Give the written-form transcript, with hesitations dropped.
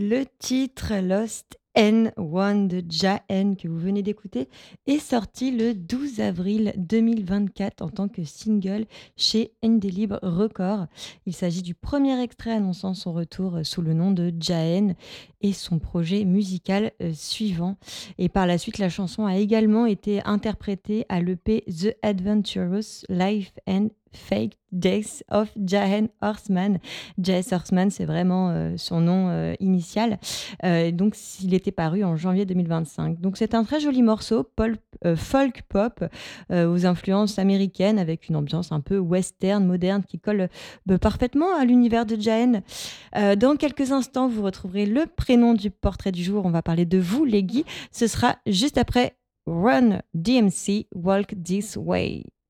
Le titre Lost N1 de Ja-N que vous venez d'écouter est sorti le 12 avril 2024 en tant que single chez Indelible Records. Il s'agit du premier extrait annonçant son retour sous le nom de Ja-N et son projet musical suivant. Et par la suite, la chanson a également été interprétée à l'EP The Adventurous Life and Fake Days of Jahen Horseman. J.S. Horseman, c'est vraiment son nom initial. Donc, il était paru en janvier 2025. Donc, c'est un très joli morceau, folk pop, aux influences américaines, avec une ambiance un peu western, moderne, qui colle parfaitement à l'univers de Jahen. Dans quelques instants, vous retrouverez le prénom du portrait du jour. On va parler de vous, les Guy. Ce sera juste après Run DMC, Walk This Way.